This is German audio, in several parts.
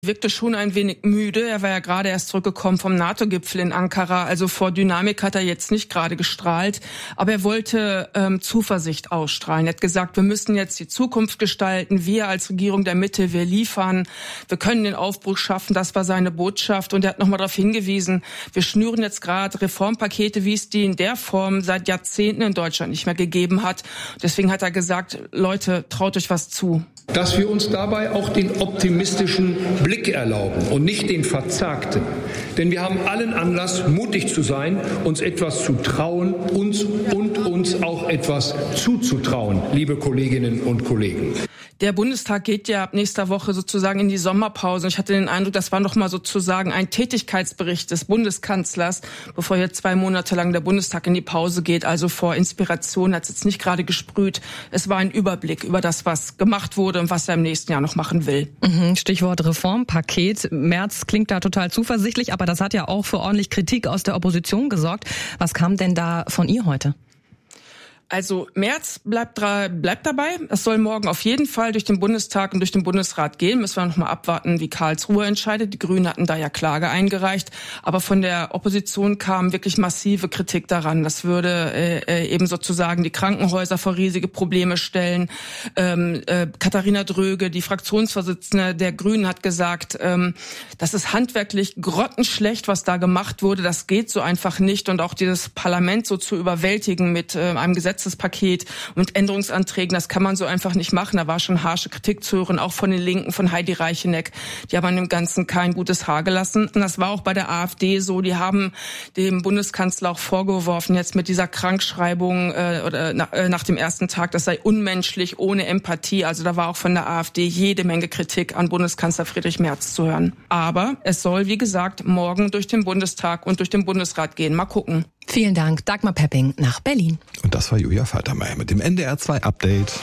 Wirkte schon ein wenig müde. Er war ja gerade erst zurückgekommen vom NATO-Gipfel in Ankara. Also vor Dynamik hat er jetzt nicht gerade gestrahlt. Aber er wollte Zuversicht ausstrahlen. Er hat gesagt, wir müssen jetzt die Zukunft gestalten. Wir als Regierung der Mitte, wir liefern. Wir können den Aufbruch schaffen. Das war seine Botschaft. Und er hat nochmal darauf hingewiesen, wir schnüren jetzt gerade Reformpakete, wie es die in der Form seit Jahrzehnten in Deutschland nicht mehr gegeben hat. Deswegen hat er gesagt, Leute, traut euch was zu. Dass wir uns dabei auch den optimistischen Blick erlauben und nicht den verzagten. Denn wir haben allen Anlass, mutig zu sein, uns etwas zu trauen, uns auch etwas zuzutrauen, liebe Kolleginnen und Kollegen. Der Bundestag geht ja ab nächster Woche sozusagen in die Sommerpause. Ich hatte den Eindruck, das war noch mal sozusagen ein Tätigkeitsbericht des Bundeskanzlers, bevor jetzt 2 Monate lang der Bundestag in die Pause geht. Also vor Inspiration hat es jetzt nicht gerade gesprüht. Es war ein Überblick über das, was gemacht wurde und was er im nächsten Jahr noch machen will. Stichwort Reformpaket. Merz klingt da total zuversichtlich, aber das hat ja auch für ordentlich Kritik aus der Opposition gesorgt. Was kam denn da von ihr heute? Also Merz bleibt dabei. Es soll morgen auf jeden Fall durch den Bundestag und durch den Bundesrat gehen. Müssen wir noch mal abwarten, wie Karlsruhe entscheidet. Die Grünen hatten da ja Klage eingereicht. Aber von der Opposition kam wirklich massive Kritik daran. Das würde eben sozusagen die Krankenhäuser vor riesige Probleme stellen. Katharina Dröge, die Fraktionsvorsitzende der Grünen, hat gesagt, das ist handwerklich grottenschlecht, was da gemacht wurde. Das geht so einfach nicht. Und auch dieses Parlament so zu überwältigen mit einem Gesetzespaket und Änderungsanträgen, das kann man so einfach nicht machen. Da war schon harsche Kritik zu hören, auch von den Linken, von Heidi Reicheneck. Die haben an dem Ganzen kein gutes Haar gelassen. Und das war auch bei der AfD so. Die haben dem Bundeskanzler auch vorgeworfen, jetzt mit dieser Krankschreibung nach dem ersten Tag, das sei unmenschlich, ohne Empathie. Also da war auch von der AfD jede Menge Kritik an Bundeskanzler Friedrich Merz zu hören. Aber es soll, wie gesagt, morgen durch den Bundestag und durch den Bundesrat gehen. Mal gucken. Vielen Dank, Dagmar Pepping nach Berlin. Und das war Julia Faltermeier mit dem NDR 2 Update.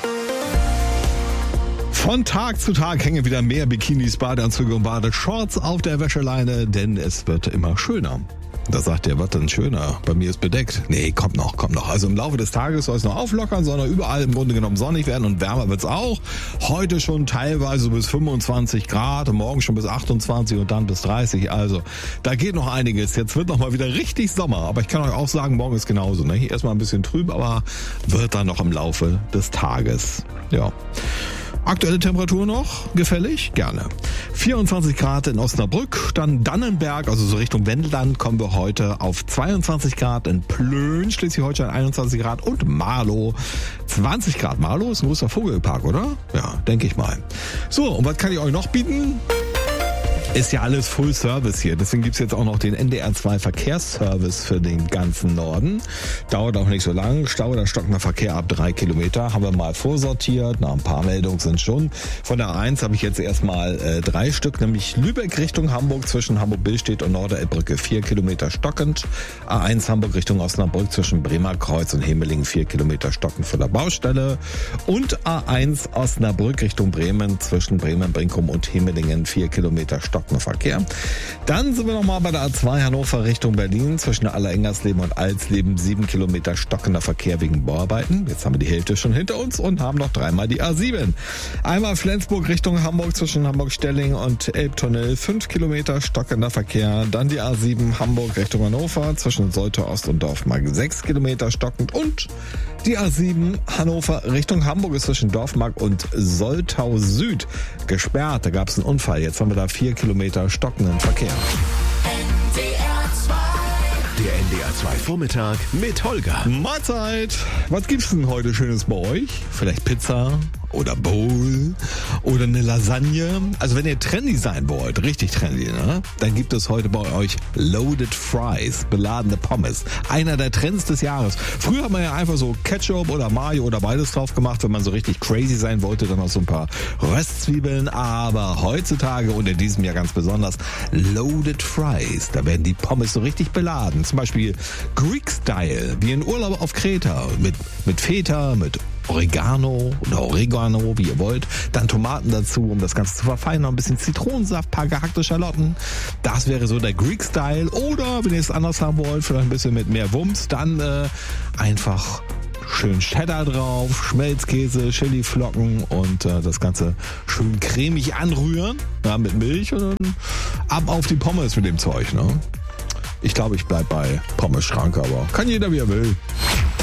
Von Tag zu Tag hängen wieder mehr Bikinis, Badeanzüge und Badeshorts auf der Wäscheleine, denn es wird immer schöner. Da sagt ihr, was denn schöner? Bei mir ist bedeckt. Nee, kommt noch. Also im Laufe des Tages soll es noch auflockern, sondern überall im Grunde genommen sonnig werden und wärmer wird's auch. Heute schon teilweise bis 25 Grad, morgen schon bis 28 und dann bis 30. Also da geht noch einiges. Jetzt wird noch mal wieder richtig Sommer. Aber ich kann euch auch sagen, morgen ist genauso. Ne? Hier erstmal ein bisschen trüb, aber wird dann noch im Laufe des Tages. Ja. Aktuelle Temperatur noch? Gefällig? Gerne. 24 Grad in Osnabrück, dann Dannenberg, also so Richtung Wendland kommen wir heute auf 22 Grad, in Plön, Schleswig-Holstein 21 Grad und Marlow 20 Grad. Marlow ist ein großer Vogelpark, oder? Ja, denke ich mal. So, und was kann ich euch noch bieten? Ist ja alles Full Service hier. Deswegen gibt's jetzt auch noch den NDR 2 Verkehrsservice für den ganzen Norden. Dauert auch nicht so lang. Stau oder stockender Verkehr ab 3 Kilometer. Haben wir mal vorsortiert. Ein paar Meldungen sind schon. Von der A1 habe ich jetzt erstmal 3 Stück, nämlich Lübeck Richtung Hamburg zwischen Hamburg-Billstedt und Norderelbbrücke 4 Kilometer stockend. A1 Hamburg Richtung Osnabrück zwischen Bremer Kreuz und Hemeling 4 Kilometer stockend vor der Baustelle. Und A1 Osnabrück Richtung Bremen zwischen Bremen-Brinkum und Hemelingen 4 Kilometer stockender Verkehr. Dann sind wir nochmal bei der A2 Hannover Richtung Berlin zwischen Allerengersleben und Alsleben 7 Kilometer stockender Verkehr wegen Bauarbeiten. Jetzt haben wir die Hälfte schon hinter uns und haben noch 3-mal die A7. Einmal Flensburg Richtung Hamburg zwischen Hamburg-Stelling und Elbtunnel 5 Kilometer stockender Verkehr. Dann die A7 Hamburg Richtung Hannover zwischen Soltau Ost und Dorfmark 6 Kilometer stockend und die A7 Hannover Richtung Hamburg ist zwischen Dorfmark und Soltau Süd gesperrt. Da gab es einen Unfall. Jetzt haben wir da 4 Kilometer stockenden Verkehr. Der NDR 2 Vormittag mit Holger. Mahlzeit! Was gibt's denn heute Schönes bei euch? Vielleicht Pizza oder Bowl oder eine Lasagne. Also wenn ihr trendy sein wollt, richtig trendy, ne? Dann gibt es heute bei euch Loaded Fries, beladene Pommes. Einer der Trends des Jahres. Früher hat man ja einfach so Ketchup oder Mayo oder beides drauf gemacht, wenn man so richtig crazy sein wollte, dann noch so ein paar Röstzwiebeln. Aber heutzutage und in diesem Jahr ganz besonders Loaded Fries. Da werden die Pommes so richtig beladen. Zum Beispiel Greek Style, wie in Urlaub auf Kreta. Mit Feta, mit Oregano oder Oregano, wie ihr wollt. Dann Tomaten dazu, um das Ganze zu verfeinern. Ein bisschen Zitronensaft, paar gehackte Schalotten. Das wäre so der Greek Style. Oder wenn ihr es anders haben wollt, vielleicht ein bisschen mit mehr Wumms, dann einfach schön Cheddar drauf, Schmelzkäse, Chiliflocken und das Ganze schön cremig anrühren, mit Milch und dann ab auf die Pommes mit dem Zeug. Ne? Ich glaube, ich bleib bei Pommes-Schranke, aber kann jeder, wie er will.